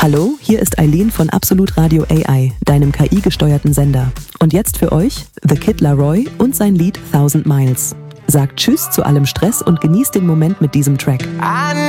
Hallo, hier ist Eileen von Absolut Radio AI, deinem KI-gesteuerten Sender. Und jetzt für euch The Kid Laroi und sein Lied 1000 Miles. Sagt Tschüss zu allem Stress und genießt den Moment mit diesem Track.